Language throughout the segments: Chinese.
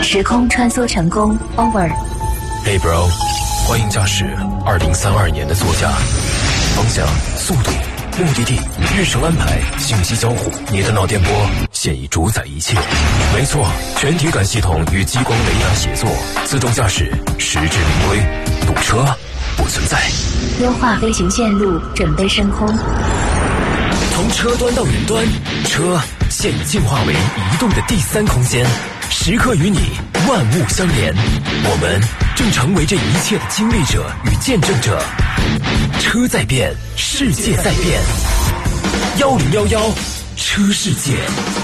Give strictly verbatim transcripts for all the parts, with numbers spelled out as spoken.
时空穿梭成功 over。Hey bro， 欢迎驾驶二零三二年的座驾，方向、速度、目的地、日程安排、信息交互，你的脑电波现已主宰一切。没错，全体感系统与激光雷达协作，自动驾驶实至名归，堵车不存在。 优化飞行线路，准备升空。 从车端到云端，车现已进化为移动的第三空间，时刻与你万物相连。我们正成为这一切的经历者与见证者。车在变，世界在变。幺零幺幺车世界。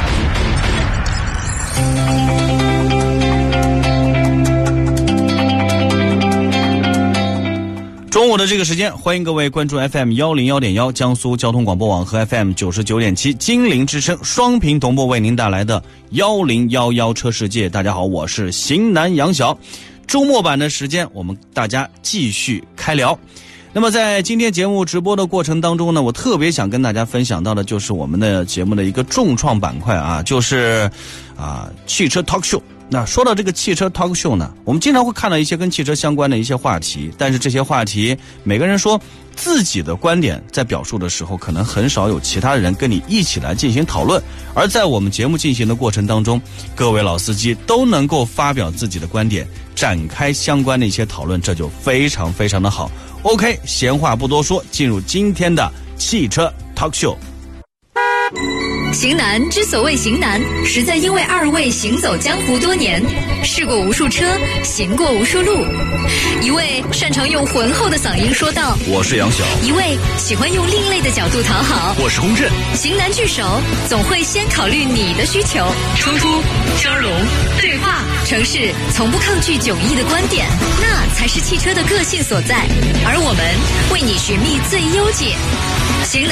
中午的这个时间，欢迎各位关注 F M 幺零幺点幺江苏交通广播网和 F M 九十九点七金陵之声双屏同步为您带来的幺零幺幺车世界。大家好，我是型男杨晓。周末版的时间，我们大家继续开聊。那么在今天节目直播的过程当中呢，我特别想跟大家分享到的就是我们的节目的一个重创板块啊，就是啊汽车 talk show。那说到这个汽车 talk show 呢，我们经常会看到一些跟汽车相关的一些话题，但是这些话题每个人说自己的观点在表述的时候，可能很少有其他人跟你一起来进行讨论。而在我们节目进行的过程当中，各位老司机都能够发表自己的观点，展开相关的一些讨论，这就非常非常的好。 OK， 闲话不多说，进入今天的汽车 talk show。 型男之所谓型男，实在因为二位行走江湖多年，试过无数车，行过无数路。一位擅长用浑厚的嗓音说道， 我是杨晓； 一位喜欢用另类的角度讨好， 我是洪震。 型男聚首，总会先考虑你的需求，冲突、交融、对话，城市从不抗拒迥异的观点，那才是汽车的个性所在。而我们为你寻觅最优解。型男